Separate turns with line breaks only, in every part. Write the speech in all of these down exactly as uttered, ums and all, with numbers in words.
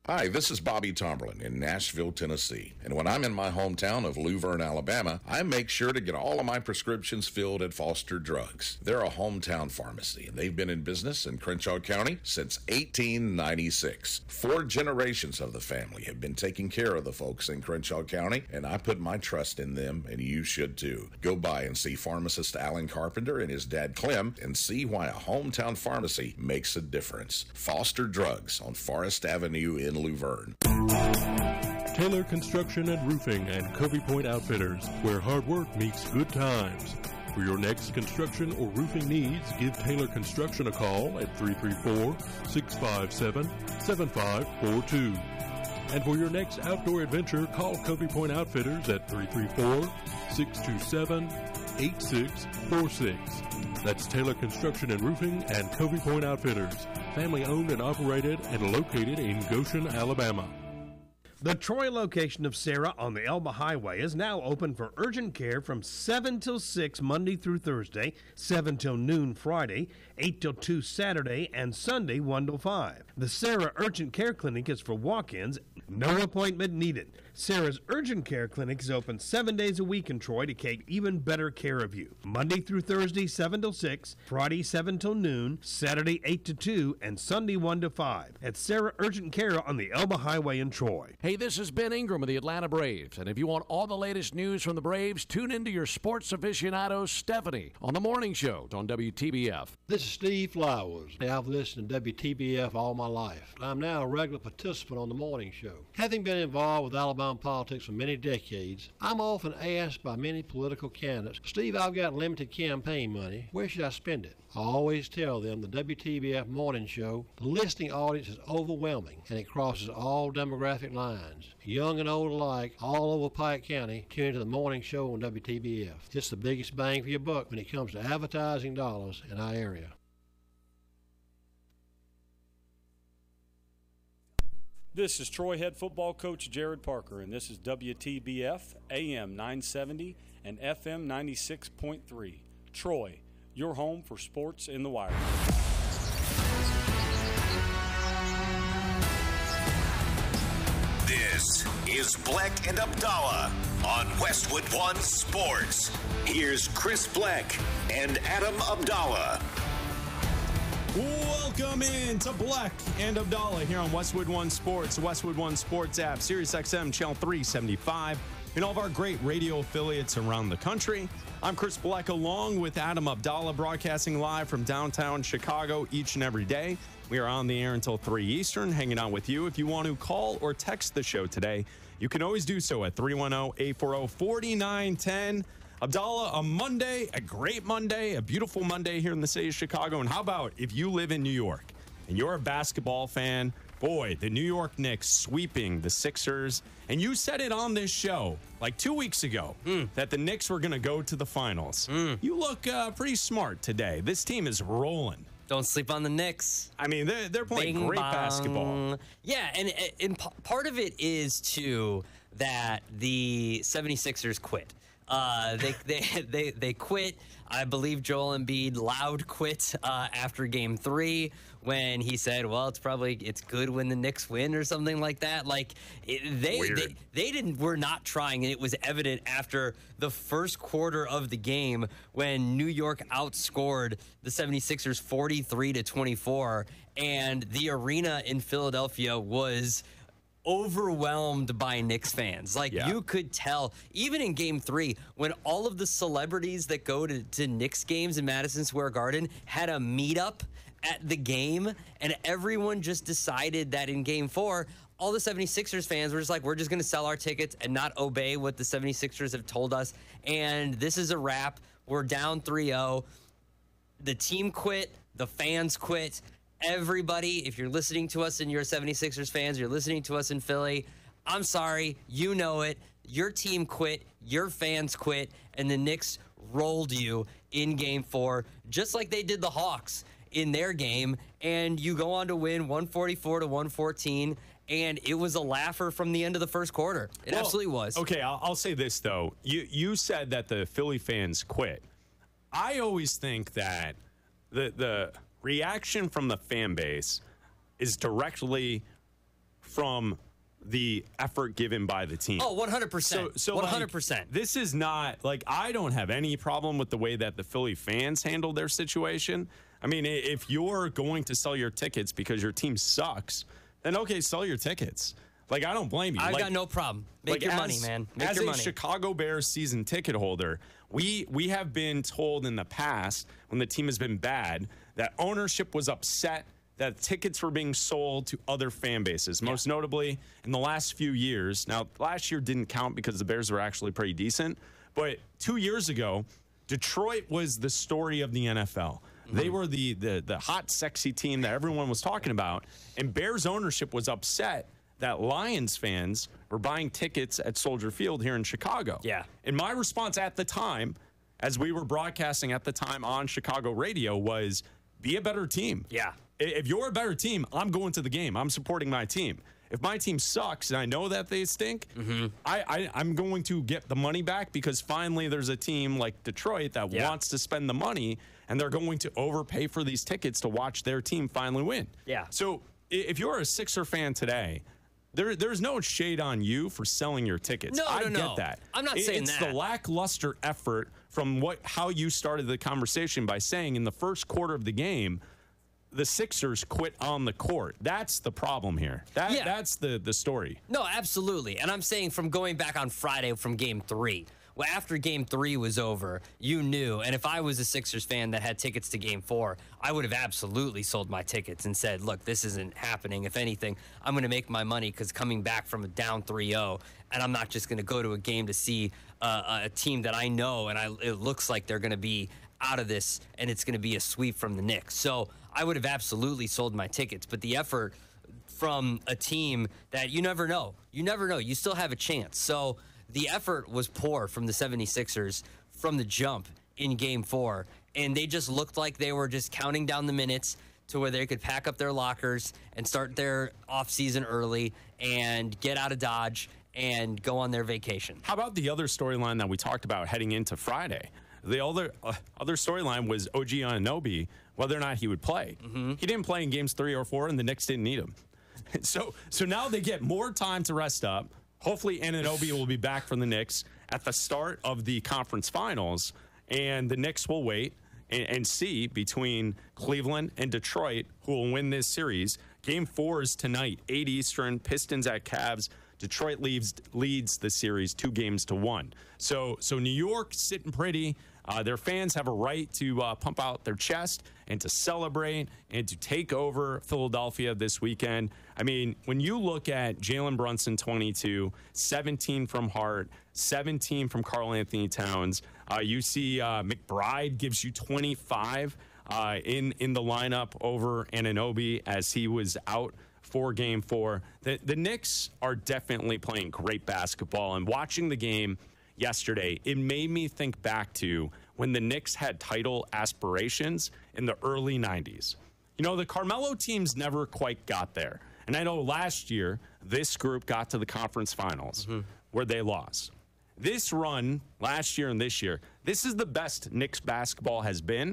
Hi, this is Bobby Tomberlin in Nashville, Tennessee. And when I'm in my hometown of Luverne, Alabama, I make sure to get all of my prescriptions filled at Foster Drugs. They're a hometown pharmacy, and they've been in business in Crenshaw County since eighteen ninety-six. Four generations of the family have been taking care of the folks in Crenshaw County, and I put my trust in them, and you should too. Go by and see pharmacist Alan Carpenter and his dad Clem and see why a hometown pharmacy makes a difference. Foster Drugs on Forest Avenue in Luverne.
Taylor Construction and Roofing and Covey Point Outfitters, where hard work meets good times. For your next construction or roofing needs, give Taylor Construction a call at three three four, six five seven, seven five four two. And for your next outdoor adventure, call Covey Point Outfitters at three three four, six two seven, eight six four six. That's Taylor Construction and Roofing and Covey Point Outfitters, family owned and operated and located in Goshen, Alabama.
The Troy location of Sarah on the Elba Highway is now open for urgent care from seven till six Monday through Thursday, seven till noon Friday, eight till two Saturday, and Sunday one till five. The Sarah Urgent Care Clinic is for walk-ins, no appointment needed. Sarah's Urgent Care Clinic is open seven days a week in Troy to take even better care of you. Monday through Thursday, seven till six, Friday, seven till noon, Saturday, eight to two, and Sunday, one to five. At Sarah Urgent Care on the Elba Highway in Troy.
Hey, this is Ben Ingram of the Atlanta Braves, and if you want all the latest news from the Braves, tune into your sports aficionado, Stephanie, on the morning show on W T B F.
This is Steve Flowers. I've listened to W T B F all my life. I'm now a regular participant on the morning show. Having been involved with Alabama politics for many decades, I'm often asked by many political candidates, Steve, I've got limited campaign money. Where should I spend it? I always tell them the W T B F morning show, the listening audience is overwhelming, and it crosses all demographic lines. Young and old alike, all over Pike County, tune into the morning show on W T B F. It's the biggest bang for your buck when it comes to advertising dollars in our area.
This is Troy head football coach Jared Parker, and this is W T B F, A M nine seventy and F M ninety-six point three. Troy, your home for sports in the wire.
This is Bleck and Abdallah on Westwood One Sports. Here's Chris Bleck and Adam Abdallah.
Welcome in to Bleck and Abdallah here on Westwood One Sports, the Westwood One Sports app, Sirius X M Channel three seventy-five, and all of our great radio affiliates around the country. I'm Chris Bleck along with Adam Abdallah, broadcasting live from downtown Chicago each and every day. We are on the air until three Eastern, hanging out with you. If you want to call or text the show today, you can always do so at three one zero, eight four zero, four nine one zero. Abdallah, a Monday, a great Monday, a beautiful Monday here in the city of Chicago. And how about if you live in New York and you're a basketball fan? Boy, the New York Knicks sweeping the Sixers. And you said it on this show like two weeks ago mm. that the Knicks were going to go to the finals. Mm. You look uh, pretty smart today. This team is rolling.
Don't sleep on the Knicks.
I mean, they're, they're playing Bing great bong. basketball.
Yeah, and, and part of it is, too, that the seventy-sixers quit. Uh, they, they they they quit. I believe Joel Embiid loud quit uh, after game three when he said, well, it's probably it's good when the Knicks win or something like that. Like it, they, they they didn't were not trying, and it was evident after the first quarter of the game when New York outscored the seventy-sixers forty-three to twenty-four, and the arena in Philadelphia was overwhelmed by Knicks fans. Like, yeah. you could tell, even in game three, when all of the celebrities that go to, to Knicks games in Madison Square Garden had a meetup at the game, and everyone just decided that in game four, all the seventy-sixers fans were just like, we're just going to sell our tickets and not obey what the seventy-sixers have told us, and this is a wrap. We're down three oh. The team quit. The fans quit. Everybody, if you're listening to us and you're seventy-sixers fans, you're listening to us in Philly, I'm sorry, you know it. Your team quit, your fans quit, and the Knicks rolled you in game four, just like they did the Hawks in their game, and you go on to win one forty-four to one fourteen, and it was a laugher from the end of the first quarter. It well, absolutely was.
Okay, I'll, I'll say this, though. You, you said that the Philly fans quit. I always think that the the... reaction from the fan base is directly from the effort given by the team.
Oh, one hundred percent.
So, so
one hundred percent.
Like, this is not, like, I don't have any problem with the way that the Philly fans handled their situation. I mean, if you're going to sell your tickets because your team sucks, then okay, sell your tickets. Like, I don't blame you.
I've
like,
got no problem. Make
like
your
as,
money, man. Make
as
your
a
money.
Chicago Bears season ticket holder, we we have been told in the past when the team has been bad that ownership was upset that tickets were being sold to other fan bases, most yeah. notably in the last few years. Now, last year didn't count because the Bears were actually pretty decent, but two years ago, Detroit was the story of the N F L. Mm-hmm. They were the, the the hot, sexy team that everyone was talking about, and Bears ownership was upset that Lions fans were buying tickets at Soldier Field here in Chicago.
Yeah.
And my response at the time, as we were broadcasting at the time on Chicago radio, was be a better team.
Yeah.
If you're a better team, I'm going to the game. I'm supporting my team. If my team sucks and I know that they stink, mm-hmm. I, I, I'm going to get the money back because finally there's a team like Detroit that yeah. wants to spend the money and they're going to overpay for these tickets to watch their team finally win.
Yeah.
So if you're a Sixer fan today, There, there's no shade on you for selling your tickets.
No,
I
no,
get
no.
that.
I'm not
it,
saying
it's
that.
It's the lackluster effort from what how you started the conversation by saying in the first quarter of the game, the Sixers quit on the court. That's the problem here. That
yeah.
That's the, the story.
No, absolutely. And I'm saying from going back on Friday from game three. Well, after game three was over, you knew. And if I was a Sixers fan that had tickets to game four, I would have absolutely sold my tickets and said, look, this isn't happening. If anything, I'm going to make my money because coming back from a down three oh, and I'm not just going to go to a game to see uh, a team that I know and I, it looks like they're going to be out of this and it's going to be a sweep from the Knicks. So I would have absolutely sold my tickets. But the effort from a team that you never know, you never know, you still have a chance. So the effort was poor from the seventy-sixers from the jump in game four. And they just looked like they were just counting down the minutes to where they could pack up their lockers and start their offseason early and get out of Dodge and go on their vacation.
How about the other storyline that we talked about heading into Friday? The other uh, other storyline was O G Anunoby, whether or not he would play. Mm-hmm. He didn't play in games three or four, and the Knicks didn't need him. So, so now they get more time to rest up. Hopefully, Anunoby will be back from the Knicks at the start of the conference finals, and the Knicks will wait and, and see between Cleveland and Detroit who will win this series. Game four is tonight, eight Eastern, Pistons at Cavs. Detroit leaves, leads the series two games to one. So, so New York sitting pretty. Uh, their fans have a right to uh, pump out their chest and to celebrate and to take over Philadelphia this weekend. I mean, when you look at Jalen Brunson, twenty-two, seventeen from Hart, seventeen from Karl Anthony Towns, uh, you see uh, McBride gives you twenty-five uh, in, in the lineup over Anunoby as he was out for game four. The, the Knicks are definitely playing great basketball, and watching the game yesterday, it made me think back to when the Knicks had title aspirations in the early nineties. You know, the Carmelo teams never quite got there. And I know last year, this group got to the conference finals mm-hmm. where they lost. This run last year and this year, this is the best Knicks basketball has been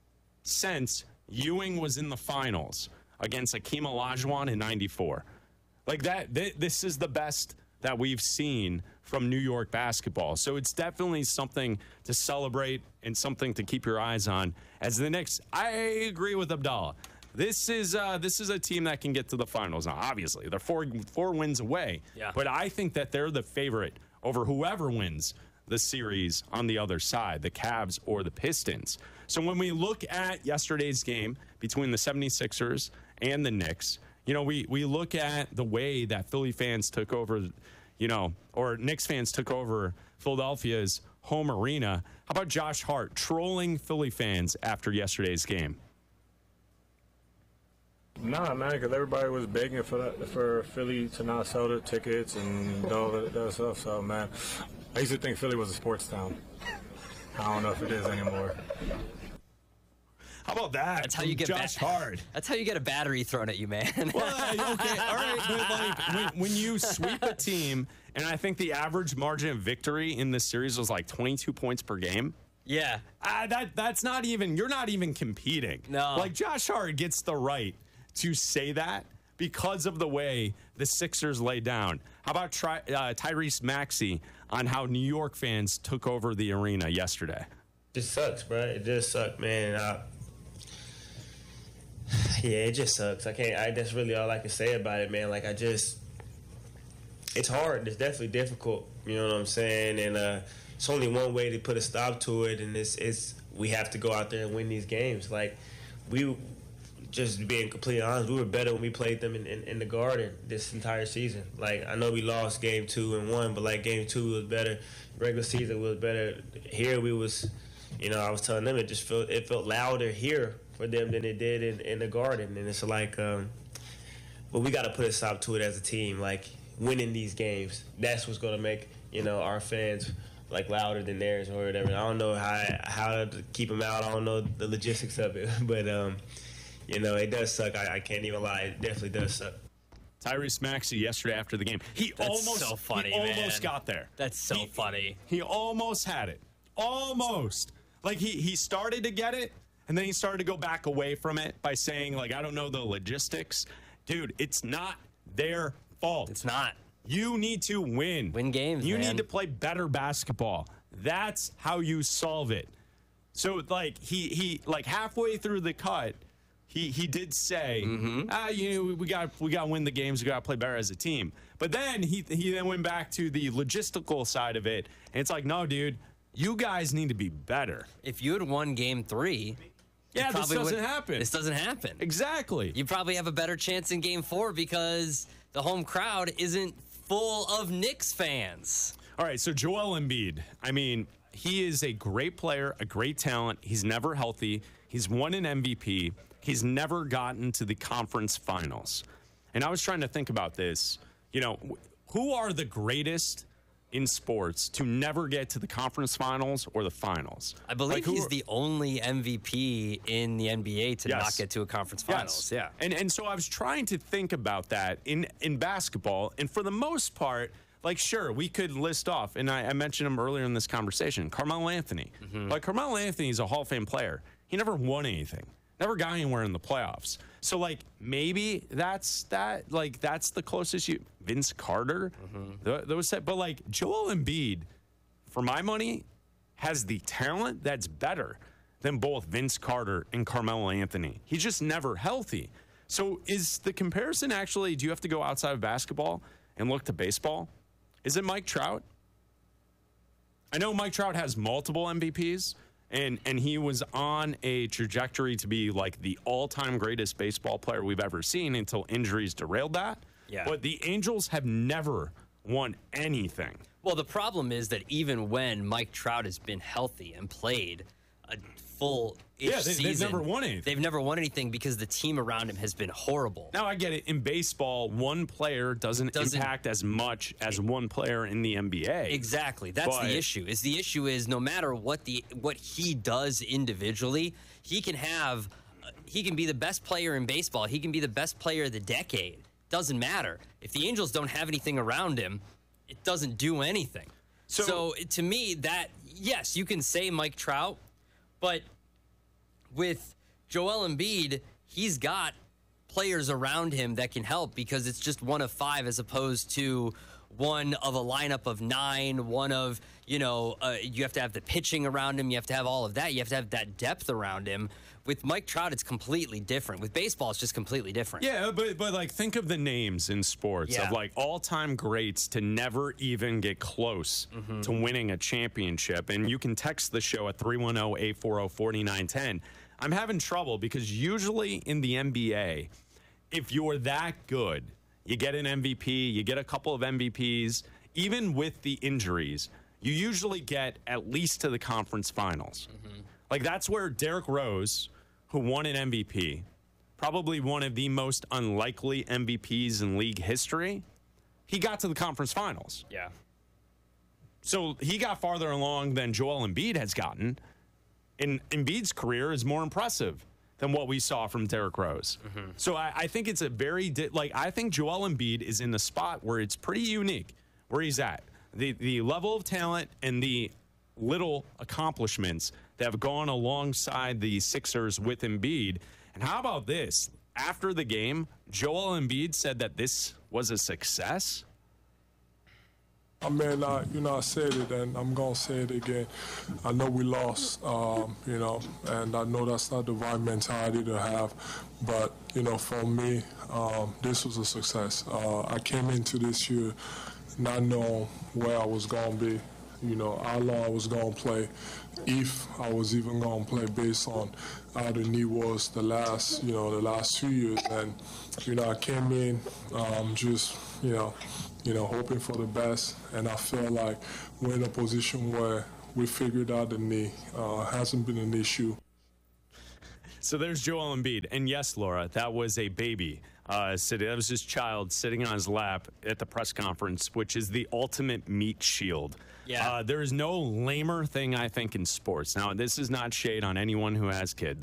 since Ewing was in the finals against Akeem Olajuwon in ninety-four. Like that, th- this is the best that we've seen from New York basketball. So it's definitely something to celebrate and something to keep your eyes on. As the Knicks, I agree with Abdallah. This is uh, this is a team that can get to the finals. Now, obviously, they're four four wins away.
Yeah.
But I think that they're the favorite over whoever wins the series on the other side, the Cavs or the Pistons. So when we look at yesterday's game between the seventy-sixers and the Knicks, you know, we, we look at the way that Philly fans took over, you know, or Knicks fans took over Philadelphia's home arena. How about Josh Hart trolling Philly fans after yesterday's game?
Nah, man, because everybody was begging for that, for Philly to not sell their tickets and all that, that stuff. So, man, I used to think Philly was a sports town. I don't know if it is anymore.
How about that?
That's how you get
Josh
ba-
Hart.
That's how you get a battery thrown at you, man.
Well, okay, all right, but like when, when you sweep a team, and I think the average margin of victory in this series was like twenty-two points per game.
Yeah,
uh, that that's not even. You're not even competing.
No,
like Josh Hart gets the right to say that, because of the way the Sixers lay down. How about Tri- uh, Tyrese Maxey on how New York fans took over the arena yesterday?
It just sucks, bro. It just sucks, man. I, yeah, it just sucks. I can't. I, that's really all I can say about it, man. Like I just, it's hard. It's definitely difficult. You know what I'm saying? And uh, it's only one way to put a stop to it, and it's it's we have to go out there and win these games. Like we. Just being completely honest, we were better when we played them in, in, in the Garden this entire season. Like, I know we lost game two and one, but, like, game two was better. Regular season was better. Here we was, you know, I was telling them it just felt, it felt louder here for them than it did in, in the Garden. And it's like, um, but we got to put a stop to it as a team. Like, winning these games, that's what's going to make, you know, our fans, like, louder than theirs or whatever. I don't know how, how to keep them out. I don't know the logistics of it, but, um, you know, it does suck. I, I can't even lie. It definitely does suck.
Tyrese Maxey yesterday after the game. He
That's
almost
so funny,
he almost
man.
got there.
That's so
he,
funny.
He almost had it. Almost. Like he he started to get it, and then he started to go back away from it by saying, like, I don't know the logistics. Dude, it's not their fault.
It's not.
You need to win.
Win games,
You
man.
need to play better basketball. That's how you solve it. So, like, he he like halfway through the cut, He he did say,
Mm-hmm.
ah, you know, we got we got to win the games. We got to play better as a team. But then he he then went back to the logistical side of it, and it's like, no, dude, you guys need to be better.
If you had won game three,
yeah, this
probably
doesn't
would-
happen.
This doesn't happen.
Exactly.
You probably have a better chance in game four because the home crowd isn't full of Knicks fans.
All right, so Joel Embiid. I mean, he is a great player, a great talent. He's never healthy. He's won an M V P. He's never gotten to the conference finals. And I was trying to think about this. You know, who are the greatest in sports to never get to the conference finals or the finals?
I believe
Like, who
he's
are-
the only M V P in the N B A to
Yes.
not get to a conference finals.
Yes.
Yeah.
And and so I was trying to think about that in, in basketball. And for the most part, like, sure, we could list off, and I, I mentioned him earlier in this conversation, Carmelo Anthony.
Mm-hmm.
Like, Carmelo Anthony is a Hall of Fame player. He never won anything. Never got anywhere in the playoffs. So, like, maybe that's that. Like, that's the closest you. Vince Carter.
Mm-hmm.
th- those. But, like, Joel Embiid, for my money, has the talent that's better than both Vince Carter and Carmelo Anthony. He's just never healthy. So, is the comparison actually, do you have to go outside of basketball and look to baseball? Is it Mike Trout? I know Mike Trout has multiple M V Ps. And and he was on a trajectory to be like the all-time greatest baseball player we've ever seen until injuries derailed that.
Yeah.
But the Angels have never won anything.
Well, the problem is that even when Mike Trout has been healthy and played a full
Yeah, they-
season,
they've never won anything.
They've never won anything because the team around him has been horrible.
Now, I get it. In baseball, one player doesn't,
Doesn't-
impact as much as one player in the N B A.
Exactly. That's
But-
the issue. Is the issue is no matter what the what he does individually, he can have uh, he can be the best player in baseball. He can be the best player of the decade. Doesn't matter. If the Angels don't have anything around him, it doesn't do anything. So,
So-
to me, that yes, you can say Mike Trout, but with Joel Embiid, he's got players around him that can help because it's just one of five as opposed to one of a lineup of nine, one of, you know, uh, you have to have the pitching around him. You have to have all of that. You have to have that depth around him. With Mike Trout, it's completely different. With baseball, it's just completely different.
Yeah, but but like think of the names in sports
Yeah.
of like all-time greats to never even get close
Mm-hmm.
to winning a championship. And you can text the show at three one zero, eight four zero, four nine one zero. I'm having trouble because usually in the N B A, if you're that good, you get an M V P, you get a couple of M V Ps, even with the injuries, you usually get at least to the conference finals.
Mm-hmm.
Like that's where Derrick Rose, who won an M V P, probably one of the most unlikely M V Ps in league history, he got to the conference finals.
Yeah.
So he got farther along than Joel Embiid has gotten. And Embiid's career is more impressive than what we saw from Derrick Rose.
Mm-hmm.
So I, I think it's a very, di- like, I think Joel Embiid is in the spot where it's pretty unique where he's at. The, the level of talent and the little accomplishments that have gone alongside the Sixers with Embiid. And how about this? after the game, Joel Embiid said that this was a success.
I mean, I, you know, I said it, and I'm going to say it again. I know we lost, um, you know, and I know that's not the right mentality to have. But, you know, for me, um, this was a success. Uh, I came into this year not knowing where I was going to be, you know, how long I was going to play, if I was even going to play based on how the knee was the last, you know, the last two years. And, you know, I came in um, just, you know, you know, hoping for the best, and I feel like we're in a position where we figured out the knee. Uh, hasn't been an issue.
So there's Joel Embiid, and yes, Laura, that was a baby uh, sitting. That was his child sitting on his lap at the press conference, which is the ultimate meat shield. Yeah. Uh, there is no lamer thing, I think, in sports. Now, this is not shade on anyone who has kids.